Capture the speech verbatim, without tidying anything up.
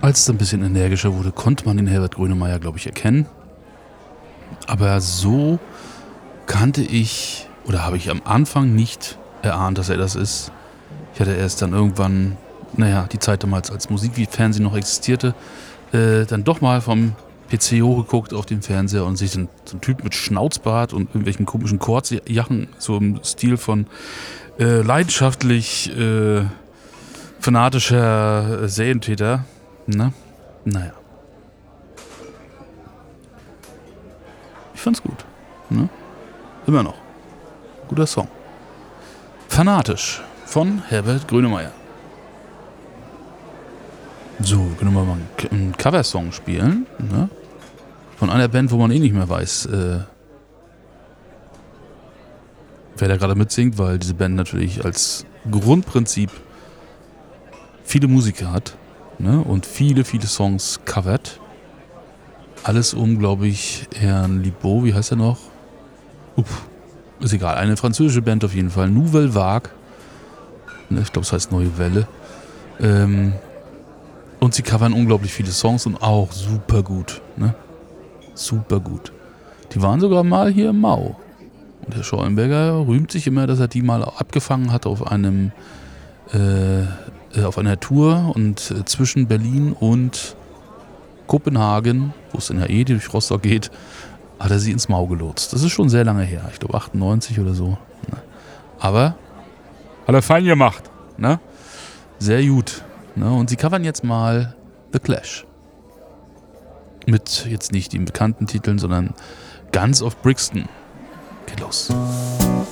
als es ein bisschen energischer wurde, konnte man den Herbert Grönemeyer, glaube ich, erkennen. Aber so kannte ich oder habe ich am Anfang nicht erahnt, dass er das ist. Ich hatte erst dann irgendwann, naja, die Zeit damals, als Musik wie Fernsehen noch existierte, äh, dann doch mal vom P C hochgeguckt auf den Fernseher und sich so ein, so ein Typ mit Schnauzbart und irgendwelchen komischen Kurzjacken, so im Stil von äh, leidenschaftlich äh, fanatischer äh, Serientäter. Ne? Naja. Ich fand's gut. Ne? Immer noch. Guter Song. Fanatisch von Herbert Grönemeyer. So, können wir mal einen Coversong spielen. Ne? Von einer Band, wo man eh nicht mehr weiß, äh, wer da gerade mitsingt, weil diese Band natürlich als Grundprinzip viele Musiker hat, ne? Und viele, viele Songs covert. Alles um, glaube ich, Herrn Libaud, wie heißt er noch? Uff, ist egal. Eine französische Band auf jeden Fall. Nouvelle Vague. Ne, ich glaube, es heißt Neue Welle. Ähm, und sie covern unglaublich viele Songs und auch super gut. Ne? Super gut. Die waren sogar mal hier im Mau. Und Herr Schollenberger rühmt sich immer, dass er die mal abgefangen hat auf einem äh, auf einer Tour und äh, zwischen Berlin und Kopenhagen, wo es dann ja eh durch Rostock geht, hat er sie ins Mau gelotst. Das ist schon sehr lange her. Ich glaube achtundneunzig oder so. Aber hat er fein gemacht. Ne? Sehr gut. Ne? Und sie covern jetzt mal The Clash. Mit jetzt nicht den bekannten Titeln, sondern Guns of Brixton. Geht los.